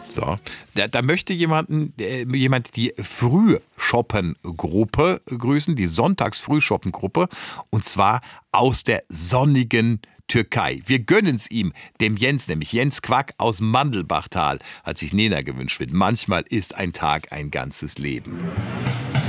So, da möchte jemand die Frühschoppen-Gruppe grüßen, die Sonntags-Frühschoppen-Gruppe, und zwar aus der sonnigen Türkei. Wir gönnen's ihm, dem Jens, nämlich Jens Quack aus Mandelbachtal, hat sich Nena gewünscht. Manchmal ist ein Tag ein ganzes Leben.